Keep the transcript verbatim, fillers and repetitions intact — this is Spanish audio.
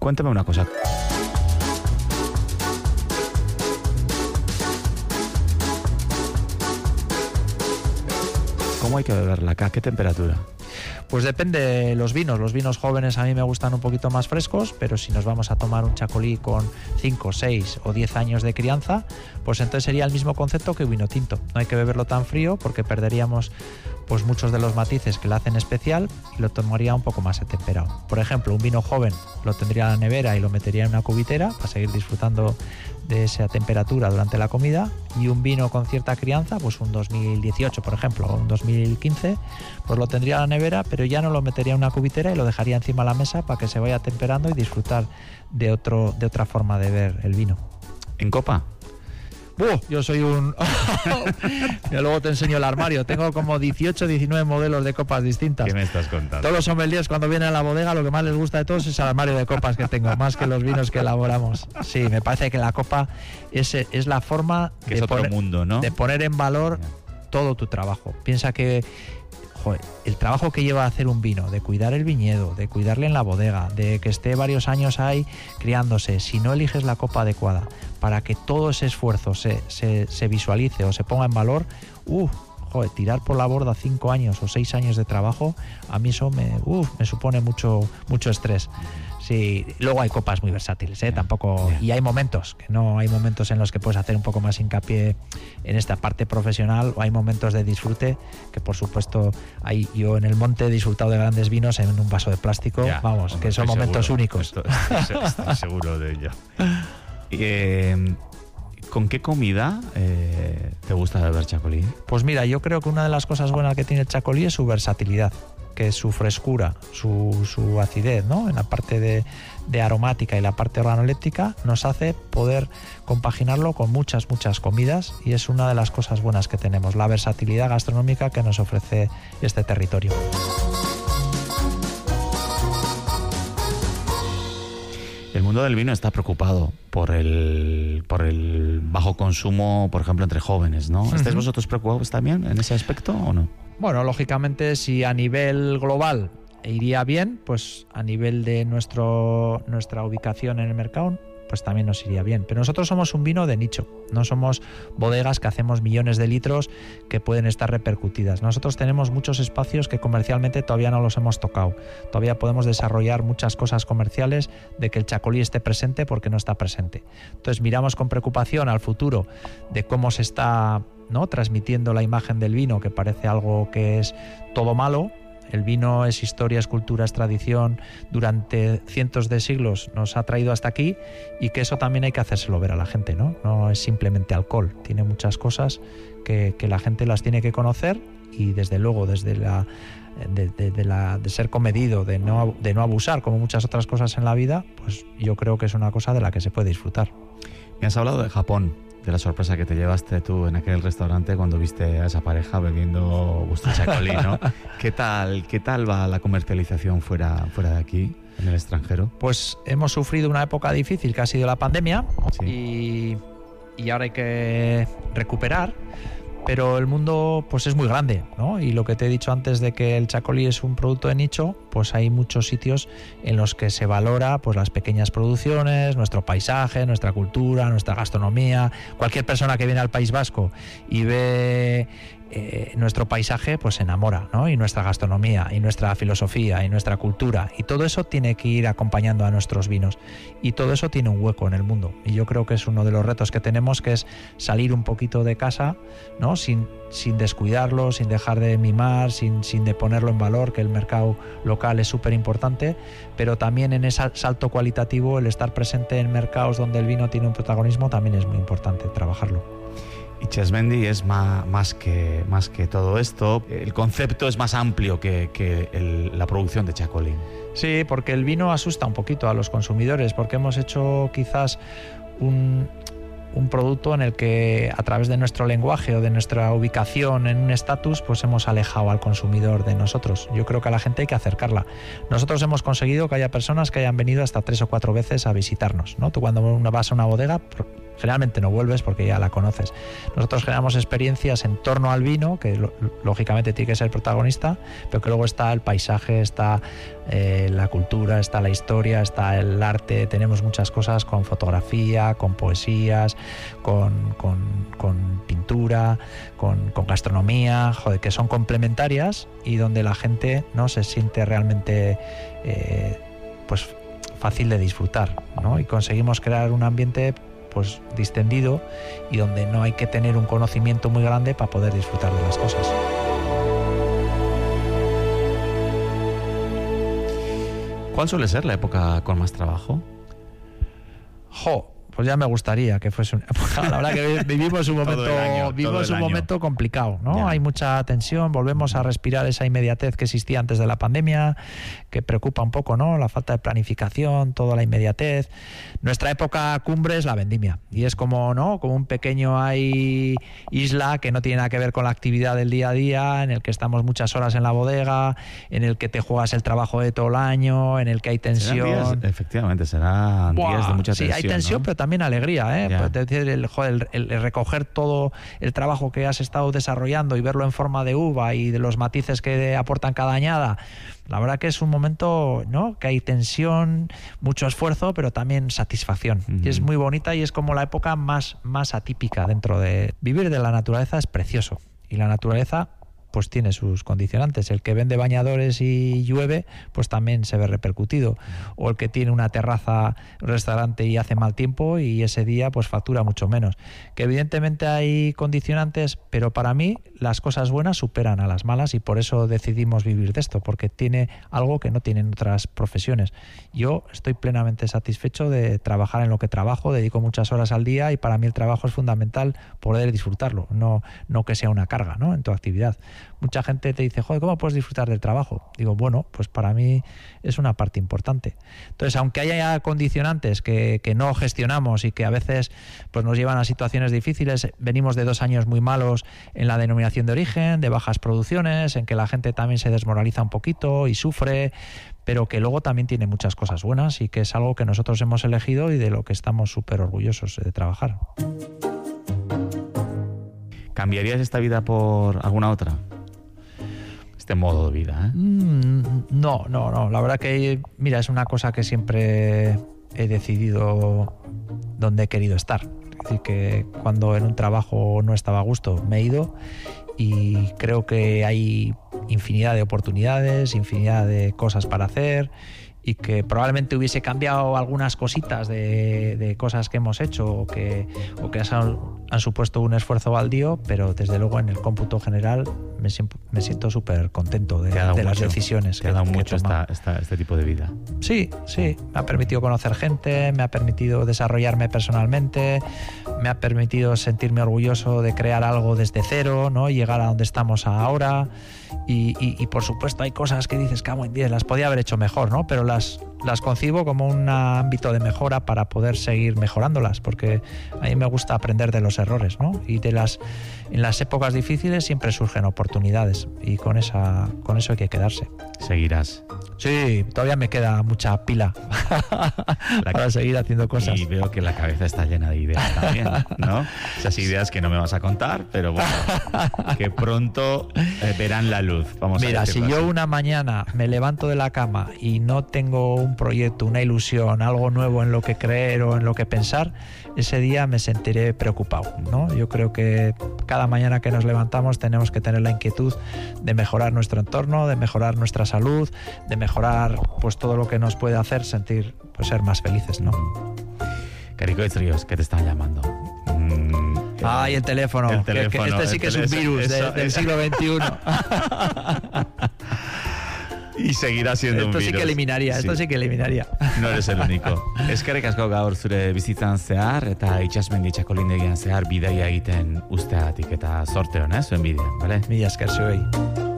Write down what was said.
Cuéntame una cosa. ¿Cómo hay que beberla acá? ¿Qué temperatura? Pues depende de los vinos. Los vinos jóvenes a mí me gustan un poquito más frescos, pero si nos vamos a tomar un chacolí con cinco, seis o diez años de crianza, pues entonces sería el mismo concepto que vino tinto. No hay que beberlo tan frío porque perderíamos pues muchos de los matices que le hacen especial y lo tomaría un poco más atemperado. Por ejemplo, un vino joven lo tendría en la nevera y lo metería en una cubitera para seguir disfrutando de esa temperatura durante la comida, y un vino con cierta crianza, pues un dos mil dieciocho por ejemplo, o un dos mil quince, pues lo tendría en la nevera, pero ya no lo metería en una cubitera y lo dejaría encima de la mesa para que se vaya temperando y disfrutar de, otro, de otra forma de ver el vino. ¿En copa? ¡Buh! Yo soy un... Yo luego te enseño el armario. Tengo como dieciocho, diecinueve modelos de copas distintas. ¿Qué me estás contando? Todos los sommeliers cuando vienen a la bodega lo que más les gusta de todos es el armario de copas que tengo, más que los vinos que elaboramos. Sí, me parece que la copa es, es la forma que de, es otro poner, mundo, ¿no? de poner en valor todo tu trabajo. Piensa que joder, el trabajo que lleva a hacer un vino, de cuidar el viñedo, de cuidarle en la bodega, de que esté varios años ahí criándose, si no eliges la copa adecuada para que todo ese esfuerzo se, se, se visualice o se ponga en valor, uh, joder, tirar por la borda cinco años o seis años de trabajo, a mí eso me, uh, me supone mucho, mucho estrés. Sí, luego hay copas muy versátiles, ¿eh? Tampoco, y hay momentos, que no hay momentos en los que puedes hacer un poco más hincapié en esta parte profesional, o hay momentos de disfrute, que por supuesto hay, yo en el monte he disfrutado de grandes vinos en un vaso de plástico, ya, vamos, hombre, que son momentos seguro, únicos. Esto, estoy, estoy seguro de ello. Eh, ¿Con qué comida eh, te gusta beber chacolí? Pues mira, yo creo que una de las cosas buenas que tiene el chacolí es su versatilidad, que es su frescura, su, su acidez, ¿no? En la parte de, de aromática y la parte organoléptica nos hace poder compaginarlo con muchas, muchas comidas, y es una de las cosas buenas que tenemos, la versatilidad gastronómica que nos ofrece este territorio. El mundo del vino está preocupado por el, por el bajo consumo, por ejemplo, entre jóvenes, ¿no? Uh-huh. ¿Estáis vosotros preocupados también en ese aspecto o no? Bueno, lógicamente, si a nivel global iría bien, pues a nivel de nuestro, nuestra ubicación en el mercado, pues también nos iría bien. Pero nosotros somos un vino de nicho, no somos bodegas que hacemos millones de litros que pueden estar repercutidas. Nosotros tenemos muchos espacios que comercialmente todavía no los hemos tocado. Todavía podemos desarrollar muchas cosas comerciales de que el chacolí esté presente porque no está presente. Entonces miramos con preocupación al futuro de cómo se está, ¿no?, transmitiendo la imagen del vino, que parece algo que es todo malo. El vino es historia, es cultura, es tradición, durante cientos de siglos nos ha traído hasta aquí, y que eso también hay que hacérselo ver a la gente, ¿no? No es simplemente alcohol, tiene muchas cosas que, que la gente las tiene que conocer, y desde luego desde la de, de, de, la, de ser comedido, de no, de no abusar, como muchas otras cosas en la vida, pues yo creo que es una cosa de la que se puede disfrutar. Me has hablado de Japón, de la sorpresa que te llevaste tú en aquel restaurante cuando viste a esa pareja bebiendo vuestro chacolí, ¿no? ¿Qué tal, qué tal va la comercialización fuera, fuera de aquí, en el extranjero? Pues hemos sufrido una época difícil que ha sido la pandemia, sí. y, y ahora hay que recuperar, pero el mundo pues es muy grande, ¿no? Y lo que te he dicho antes de que el chacolí es un producto de nicho, pues hay muchos sitios en los que se valora pues las pequeñas producciones, nuestro paisaje, nuestra cultura, nuestra gastronomía. Cualquier persona que viene al País Vasco y ve eh, nuestro paisaje, pues se enamora, ¿no? Y nuestra gastronomía, y nuestra filosofía, y nuestra cultura, y todo eso tiene que ir acompañando a nuestros vinos, y todo eso tiene un hueco en el mundo, y yo creo que es uno de los retos que tenemos, que es salir un poquito de casa, ¿no? Sin, sin descuidarlo, sin dejar de mimar, sin, sin de ponerlo en valor, que el mercado local es súper importante, pero también en ese salto cualitativo, el estar presente en mercados donde el vino tiene un protagonismo, también es muy importante trabajarlo. Itxasmendi es más, más, que, más que todo esto. El concepto es más amplio que, que el, la producción de chacolí. Sí, porque el vino asusta un poquito a los consumidores, porque hemos hecho quizás un, un producto en el que a través de nuestro lenguaje o de nuestra ubicación en un estatus, pues hemos alejado al consumidor de nosotros. Yo creo que a la gente hay que acercarla. Nosotros hemos conseguido que haya personas que hayan venido hasta tres o cuatro veces a visitarnos, ¿no? Tú cuando vas a una bodega, generalmente no vuelves porque ya la conoces. Nosotros generamos experiencias en torno al vino, que lo, lógicamente tiene que ser protagonista, pero que luego está el paisaje, está eh, la cultura, está la historia, está el arte. Tenemos muchas cosas con fotografía, con poesías, con, con, con pintura, con, con gastronomía, joder, que son complementarias y donde la gente no se siente realmente eh, pues fácil de disfrutar, ¿no? Y conseguimos crear un ambiente pues distendido y donde no hay que tener un conocimiento muy grande para poder disfrutar de las cosas. ¿Cuál suele ser la época con más trabajo? Jo, pues ya me gustaría que fuese una época. La verdad que vivimos un momento, año, vivimos un año. momento complicado, ¿no? Ya. Hay mucha tensión, volvemos a respirar esa inmediatez que existía antes de la pandemia, que preocupa un poco, ¿no? La falta de planificación, toda la inmediatez. Nuestra época cumbre es la vendimia y es como, ¿no? Como un pequeño hay isla que no tiene nada que ver con la actividad del día a día, en el que estamos muchas horas en la bodega, en el que te juegas el trabajo de todo el año, en el que hay tensión. Serán días, efectivamente, serán Buah, días de mucha sí, tensión. hay tensión, ¿no? pero también alegría, ¿eh? Ya. Pues, es decir, el, joder, el, el recoger todo el trabajo que has estado desarrollando y verlo en forma de uva y de los matices que aportan cada añada. La verdad que es un momento, ¿no? Que hay tensión, mucho esfuerzo, pero también satisfacción. Uh-huh. Y es muy bonita y es como la época más, más atípica dentro de... Vivir de la naturaleza es precioso. Y la naturaleza pues tiene sus condicionantes. El que vende bañadores y llueve, pues también se ve repercutido. O el que tiene una terraza, un restaurante y hace mal tiempo y ese día pues factura mucho menos. Que evidentemente hay condicionantes, pero para mí las cosas buenas superan a las malas y por eso decidimos vivir de esto, porque tiene algo que no tienen otras profesiones. Yo estoy plenamente satisfecho de trabajar en lo que trabajo, dedico muchas horas al día y para mí el trabajo es fundamental poder disfrutarlo, no, no que sea una carga, ¿no? En tu actividad. Mucha gente te dice, joder, ¿cómo puedes disfrutar del trabajo? Digo, bueno, pues para mí es una parte importante. Entonces, aunque haya condicionantes que, que no gestionamos y que a veces pues nos llevan a situaciones difíciles, venimos de dos años muy malos en la denominación de origen, de bajas producciones, en que la gente también se desmoraliza un poquito y sufre, pero que luego también tiene muchas cosas buenas y que es algo que nosotros hemos elegido y de lo que estamos súper orgullosos de trabajar. ¿Cambiarías esta vida por alguna otra? Este modo de vida, ¿eh? Mm, no, no, no. La verdad que, mira, es una cosa que siempre he decidido dónde he querido estar. Es decir, que cuando en un trabajo no estaba a gusto, me he ido y creo que hay infinidad de oportunidades, infinidad de cosas para hacer y que probablemente hubiese cambiado algunas cositas de, de cosas que hemos hecho o que, o que han, han supuesto un esfuerzo baldío, pero desde luego en el cómputo general me, me siento súper contento de, de las decisiones que, que ha dado que mucho he tomado. esta, esta, este tipo de vida. Sí, sí, me ha permitido conocer gente, me ha permitido desarrollarme personalmente, me ha permitido sentirme orgulloso de crear algo desde cero, ¿no? Y llegar a donde estamos ahora. Y, y, y por supuesto hay cosas que dices, cago en diez, las podía haber hecho mejor, ¿no? Pero las, las concibo como un ámbito de mejora para poder seguir mejorándolas, porque a mí me gusta aprender de los errores, ¿no? Y de las, en las épocas difíciles siempre surgen oportunidades y con, esa, con eso hay que quedarse. Seguirás. Sí, todavía me queda mucha pila para La, seguir haciendo cosas. Y veo que la cabeza está llena de ideas también, ¿no? Esas ideas que no me vas a contar, pero bueno, que pronto eh, verán la luz. Vamos Mira, a si yo así. una mañana me levanto de la cama y no tengo un proyecto, una ilusión, algo nuevo en lo que creer o en lo que pensar, ese día me sentiré preocupado, ¿no? Yo creo que cada mañana que nos levantamos tenemos que tener la inquietud de mejorar nuestro entorno, de mejorar nuestra salud, de mejorar pues todo lo que nos puede hacer sentir, pues ser más felices, ¿no? Caricoitz Ríos, que te están llamando. Mm, Ay, el teléfono. el teléfono. Que, que este sí que es un virus eso, de, eso, del eso. siglo veintiuno. Y seguirá siendo Esto un sí virus. que eliminaría, esto sí, sí que eliminaría. No eres el único. Eskerrik asko gaur zure bizitzan zehar eta itsasmendi txakolindegian zehar bidaia egiten usteagatik eta zorte on, eh, zuen bidean, bale? Mila esker zuei.